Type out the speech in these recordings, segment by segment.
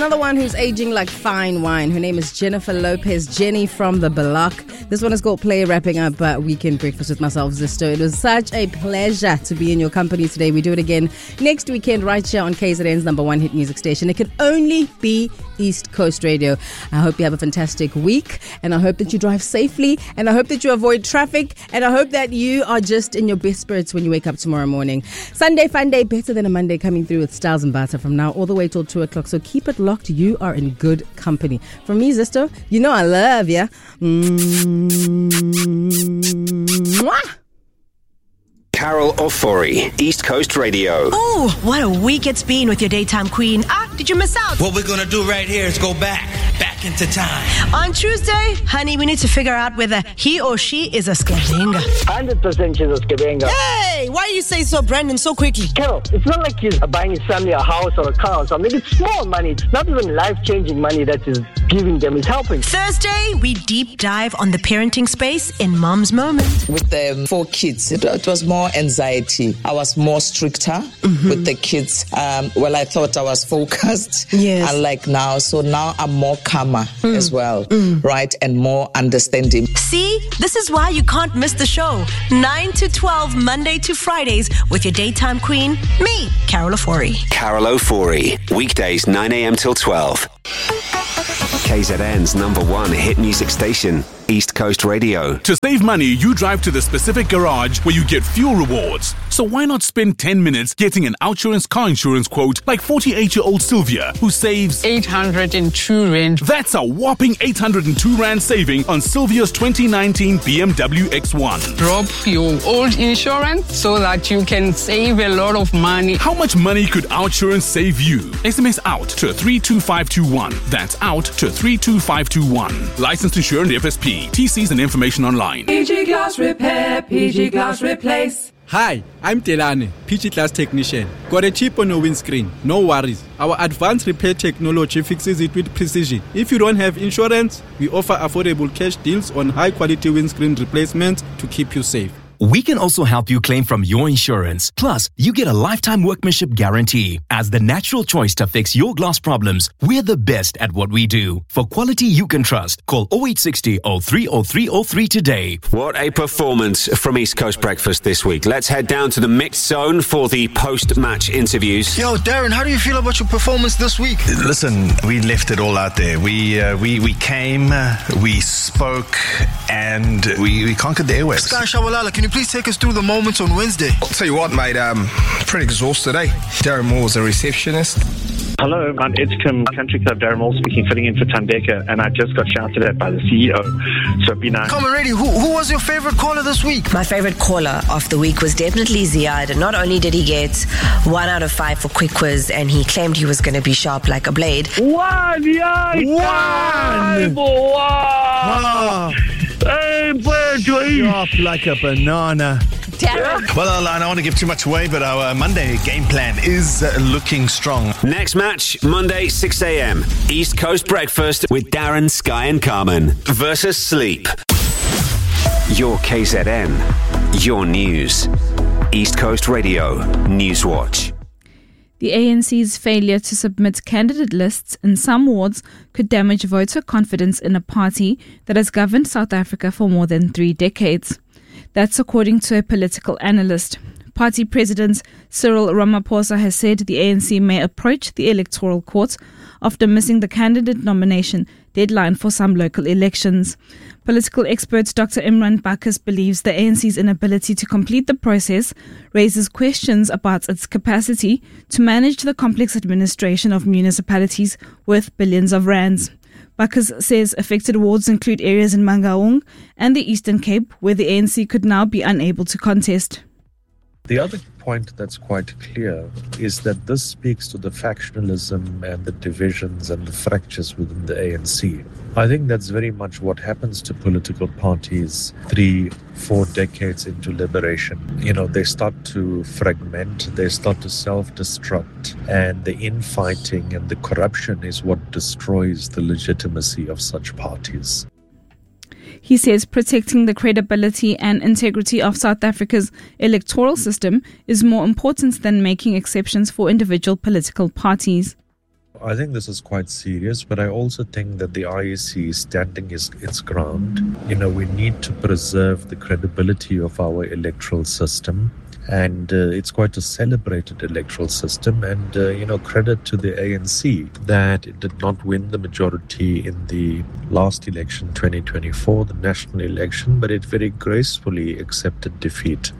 another one who's aging like fine wine. Her name is Jennifer Lopez, Jenny from the Block. This one is called Play, wrapping up Weekend Breakfast with myself, Zisto. It was such a pleasure to be in your company today. We do it again next weekend right here on KZN's number one hit music station. It can only be East Coast Radio. I hope you have a fantastic week, and I hope that you drive safely, and I hope that you avoid traffic, and I hope that you are just in your best spirits when you wake up tomorrow morning. Sunday fun day, better than a Monday, coming through with Styles and Butter from now all the way till 2 o'clock. So keep it locked. You are in good company. From me, Zisto, you know I love ya. Mwah! Carol Ofori, East Coast Radio. Oh, what a week it's been with your daytime queen. Did you miss out? What we're going to do right here is go back into time. On Tuesday, honey, we need to figure out whether he or she is a scavenga. 100% she's a scavenga. Hey, why you say so, Brandon, so quickly? Carol, it's not like he's buying his family a house or a car or something. It's small money. It's not even life-changing money that is giving them. It's helping. Thursday, we deep dive on the parenting space in Mom's Moment. With the 4 kids, it was more anxiety. I was more stricter with the kids. Well, I thought I was focused. Yes. Unlike now. So now I'm more calmer as well, right? And more understanding. See, this is why you can't miss the show. 9 to 12, Monday to Fridays, with your daytime queen, me, Carol Ofori. Carol Ofori, weekdays 9 a.m. till 12. KZN's number one hit music station, East Coast Radio. To save money, you drive to the specific garage where you get fuel rewards. So why not spend 10 minutes getting an Outsurance car insurance quote like 48-year-old Sylvia, who saves 802 Rand. That's a whopping 802 Rand saving on Sylvia's 2019 BMW X1. Drop your old insurance so that you can save a lot of money. How much money could Outsurance save you? SMS out to 32521. That's out to 32521. Licensed insured FSP. TCs and information online. PG Glass Repair, PG Glass Replace. Hi, I'm Telane, PG Glass Technician. Got a chip on your windscreen? No worries. Our advanced repair technology fixes it with precision. If you don't have insurance, we offer affordable cash deals on high-quality windscreen replacements to keep you safe. We can also help you claim from your insurance. Plus, you get a lifetime workmanship guarantee. As the natural choice to fix your glass problems, we're the best at what we do. For quality you can trust, call 0860 030303 today. What a performance from East Coast Breakfast this week. Let's head down to the mixed zone for the post-match interviews. Yo, Darren, how do you feel about your performance this week? Listen, we left it all out there. We came, we spoke, and we conquered the airwaves. Sky Shawalala, can you please take us through the moments on Wednesday? I'll tell you what, mate, pretty exhausted, eh? Darren Moore was a receptionist. Hello, I'm Edgecombe Country Club, Darren Moore speaking, filling in for Tandeka, and I just got shouted at by the CEO, so be nice. Come on, ready. Who was your favorite caller this week? My favorite caller of the week was definitely Ziad. Not only did he get 1 out of 5 for quick quiz, and he claimed he was going to be sharp like a blade. One! Hey, bird, sharp like a banana. Darren. Well, I don't want to give too much away, but our Monday game plan is looking strong. Next match, Monday, 6 a.m. East Coast Breakfast with Darren, Sky and Carmen versus Sleep. Your KZN, your news. East Coast Radio, Newswatch. The ANC's failure to submit candidate lists in some wards could damage voter confidence in a party that has governed South Africa for more than 3 decades. That's according to a political analyst. Party President Cyril Ramaphosa has said the ANC may approach the Electoral Court after missing the candidate nomination deadline for some local elections. Political expert Dr. Imran Bacchus believes the ANC's inability to complete the process raises questions about its capacity to manage the complex administration of municipalities with billions of rands. Bacchus says affected wards include areas in Mangaung and the Eastern Cape where the ANC could now be unable to contest. The other point that's quite clear is that this speaks to the factionalism and the divisions and the fractures within the ANC. I think that's very much what happens to political parties 3-4 decades into liberation. You know, they start to fragment, they start to self-destruct, and the infighting and the corruption is what destroys the legitimacy of such parties. He says protecting the credibility and integrity of South Africa's electoral system is more important than making exceptions for individual political parties. I think this is quite serious, but I also think that the IEC is standing its ground. We need to preserve the credibility of our electoral system. And it's quite a celebrated electoral system. And, credit to the ANC that it did not win the majority in the last election, 2024, the national election, but it very gracefully accepted defeat.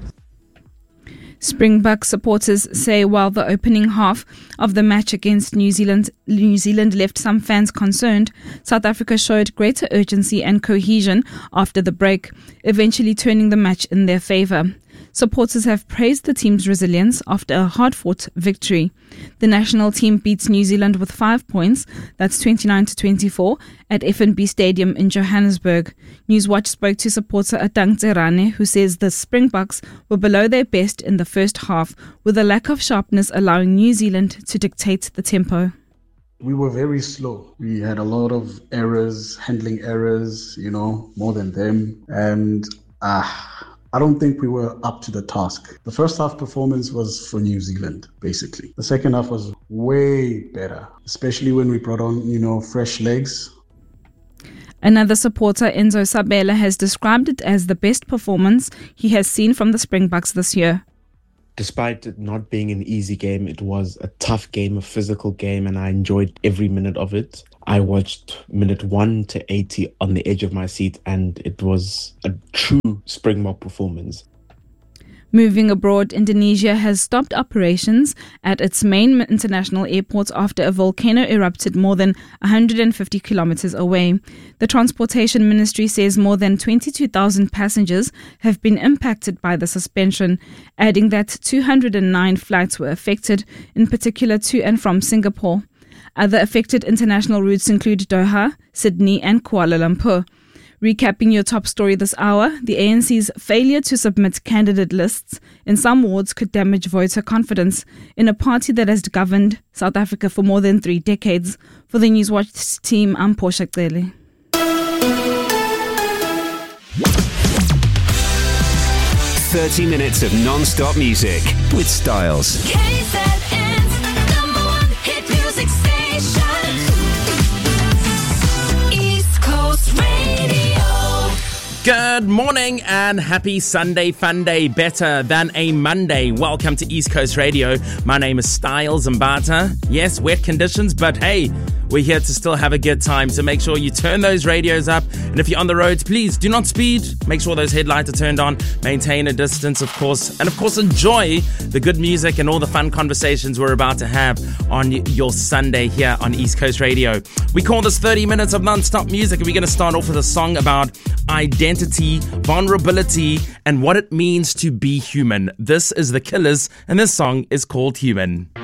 Springbok supporters say while the opening half of the match against New Zealand left some fans concerned, South Africa showed greater urgency and cohesion after the break, eventually turning the match in their favour. Supporters have praised the team's resilience after a hard-fought victory. The national team beats New Zealand with 5 points, that's 29-24, at FNB Stadium in Johannesburg. Newswatch spoke to supporter Atang Tserane, who says the Springboks were below their best in the first half, with a lack of sharpness allowing New Zealand to dictate the tempo. We were very slow. We had a lot of errors, handling errors, more than them. And I don't think we were up to the task. The first half performance was for New Zealand, basically. The second half was way better, especially when we brought on, fresh legs. Another supporter, Enzo Sabela, has described it as the best performance he has seen from the Springboks this year. Despite it not being an easy game, it was a tough game, a physical game, and I enjoyed every minute of it. I watched minute 1 to 80 on the edge of my seat, and it was a true Springbok performance. Moving abroad, Indonesia has stopped operations at its main international airport after a volcano erupted more than 150 kilometers away. The Transportation Ministry says more than 22,000 passengers have been impacted by the suspension, adding that 209 flights were affected, in particular to and from Singapore. Other affected international routes include Doha, Sydney and Kuala Lumpur. Recapping your top story this hour, the ANC's failure to submit candidate lists in some wards could damage voter confidence in a party that has governed South Africa for more than 3 decades. For the Newswatch team, I'm Portia Cele. "30 minutes of non-stop music with Styles." KZN's #1 hit music station. East Coast Radio. Good morning and happy Sunday fun day, better than a Monday. Welcome to East Coast Radio. My name is Styles Mbata. Yes, wet conditions, but hey, we're here to still have a good time. So make sure you turn those radios up. And if you're on the roads, please do not speed. Make sure those headlights are turned on. Maintain a distance, of course. And of course, enjoy the good music and all the fun conversations we're about to have on your Sunday here on East Coast Radio. We call this 30 minutes of non-stop music. And we're going to start off with a song about identity, vulnerability, and what it means to be human. This is The Killers, and this song is called Human.